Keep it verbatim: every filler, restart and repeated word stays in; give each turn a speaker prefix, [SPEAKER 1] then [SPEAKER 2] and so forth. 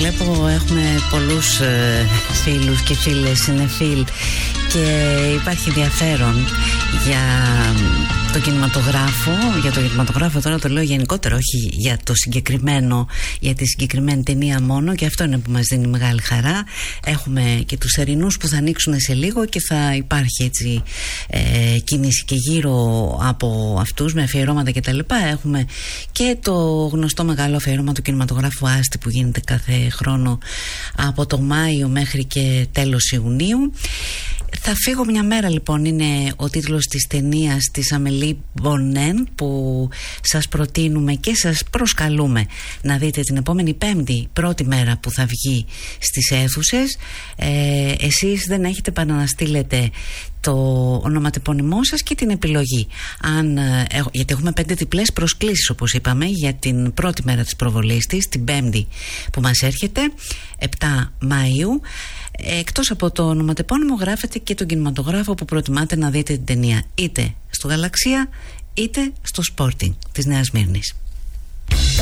[SPEAKER 1] Βλέπω έχουμε πολλούς ε, φίλους και φίλες συνεφίλ και υπάρχει ενδιαφέρον για το κινηματογράφο. Για το κινηματογράφο τώρα το λέω γενικότερα, όχι για το συγκεκριμένο, για τη συγκεκριμένη ταινία μόνο, και αυτό είναι που μας δίνει μεγάλη χαρά. Έχουμε και τους ερηνούς που θα ανοίξουν σε λίγο και θα υπάρχει έτσι ε, κίνηση και γύρω από αυτούς με αφιερώματα κτλ. Έχουμε και το γνωστό μεγάλο αφιέρωμα του κινηματογράφου Άστη που γίνεται κάθε χρόνο από το Μάιο μέχρι και τέλος Ιουνίου. Θα φύγω μια μέρα, λοιπόν, είναι ο τίτλος της ταινίας της Αμελή Μπονέν που σας προτείνουμε και σας προσκαλούμε να δείτε την επόμενη Πέμπτη, πρώτη μέρα που θα βγει στις αίθουσες. ε, Εσείς δεν έχετε παρά να στείλετε το ονοματεπώνυμό σας και την επιλογή. Αν, ε, γιατί έχουμε πέντε διπλές προσκλήσεις, όπως είπαμε, για την πρώτη μέρα της προβολής της, την Πέμπτη που μας έρχεται, επτά Μαΐου. Εκτός από το ονοματεπώνυμο γράφετε και τον κινηματογράφο που προτιμάτε να δείτε την ταινία, είτε στο Γαλαξία είτε στο Sporting της Νέας Σμύρνης.